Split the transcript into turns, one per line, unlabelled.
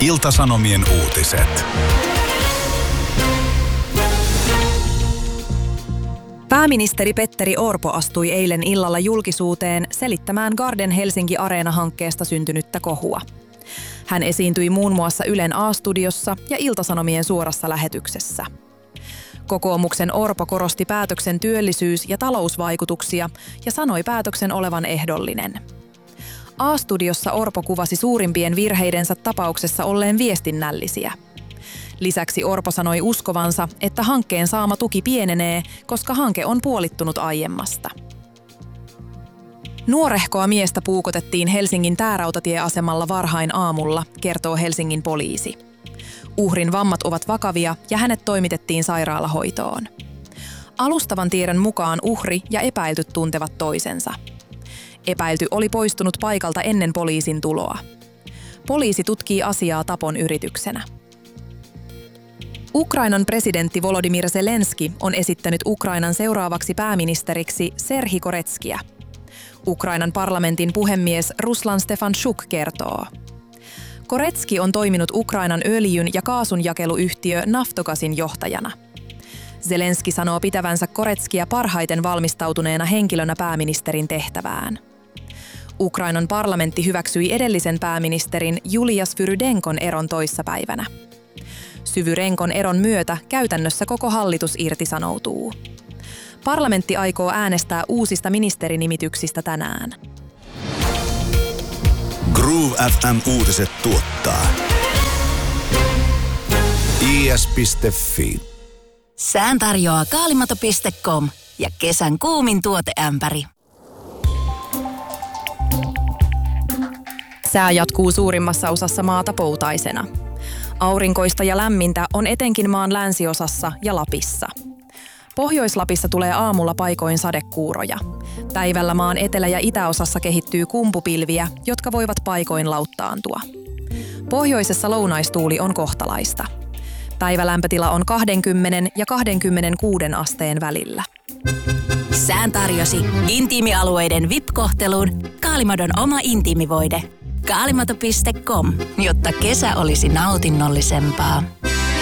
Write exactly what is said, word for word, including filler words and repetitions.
Ilta-Sanomien uutiset.
Pääministeri Petteri Orpo astui eilen illalla julkisuuteen selittämään Garden Helsinki Areena-hankkeesta syntynyttä kohua. Hän esiintyi muun muassa Ylen A-studiossa ja Ilta-Sanomien suorassa lähetyksessä. Kokoomuksen Orpo korosti päätöksen työllisyys- ja talousvaikutuksia ja sanoi päätöksen olevan ehdollinen. A-studiossa Orpo kuvasi suurimpien virheidensä tapauksessa olleen viestinnällisiä. Lisäksi Orpo sanoi uskovansa, että hankkeen saama tuki pienenee, koska hanke on puolittunut aiemmasta. Nuorehkoa miestä puukotettiin Helsingin Täärautatieasemalla varhain aamulla, kertoo Helsingin poliisi. Uhrin vammat ovat vakavia ja hänet toimitettiin sairaalahoitoon. Alustavan tiedon mukaan uhri ja epäilty tuntevat toisensa. Epäilty oli poistunut paikalta ennen poliisin tuloa. Poliisi tutkii asiaa tapon yrityksenä. Ukrainan presidentti Volodymyr Zelenski on esittänyt Ukrainan seuraavaksi pääministeriksi Serhii Koretskia. Ukrainan parlamentin puhemies Ruslan Stefanchuk kertoo. Koretski on toiminut Ukrainan öljyn ja kaasun jakeluyhtiö Naftogasin johtajana. Zelenski sanoo pitävänsä Koretskia parhaiten valmistautuneena henkilönä pääministerin tehtävään. Ukrainan parlamentti hyväksyi edellisen pääministerin Julia Svyrydenkon eron toissapäivänä. Svyrydenkon eron myötä käytännössä koko hallitus irtisanoutuu. Parlamentti aikoo äänestää uusista ministerinimityksistä tänään.
Groove F M-uutiset tuottaa I S piste F I.
Sään tarjoaa kaalimato piste com ja kesän kuumin tuoteämpäri.
Sää jatkuu suurimmassa osassa maata poutaisena. Aurinkoista ja lämmintä on etenkin maan länsiosassa ja Lapissa. Pohjois-Lapissa tulee aamulla paikoin sadekuuroja. Päivällä maan etelä- ja itäosassa kehittyy kumpupilviä, jotka voivat paikoin lauttaantua. Pohjoisessa lounaistuuli on kohtalaista. Päivälämpötila on kaksikymmentä ja kaksikymmentäkuusi asteen välillä.
Sään tarjosi intiimialueiden V I P-kohteluun Kaalimadon oma intiimivoide. kaalimato piste com, jotta kesä olisi nautinnollisempaa.